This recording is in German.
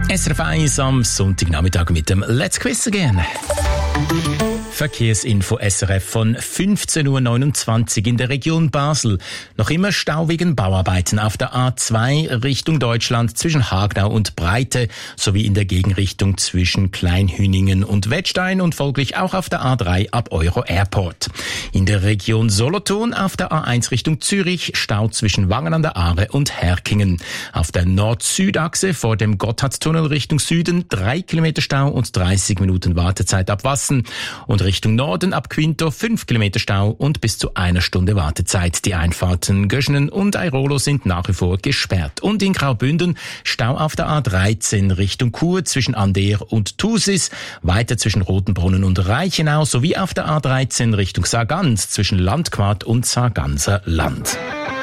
SRF 1 am Sonntagnachmittag mit dem Let's Quiz Again. Verkehrsinfo SRF von 15.29 Uhr in der Region Basel. Noch immer Stau wegen Bauarbeiten auf der A2 Richtung Deutschland zwischen Hagnau und Breite sowie in der Gegenrichtung zwischen Kleinhüningen und Wettstein und folglich auch auf der A3 ab Euro Airport. In der Region Solothurn auf der A1 Richtung Zürich Stau zwischen Wangen an der Aare und Herkingen. Auf der Nord-Süd-Achse vor dem Gotthardtunnel Richtung Süden 3 Kilometer Stau und 30 Minuten Wartezeit ab Wassen. Und Richtung Norden ab Quinto 5 Kilometer Stau und bis zu 1 Stunde Wartezeit. Die Einfahrten Göschenen und Airolo sind nach wie vor gesperrt. Und in Graubünden Stau auf der A13 Richtung Chur zwischen Ander und Thusis, weiter zwischen Rotenbrunnen und Reichenau sowie auf der A13 Richtung Sargans zwischen Landquart und Sarganser Land.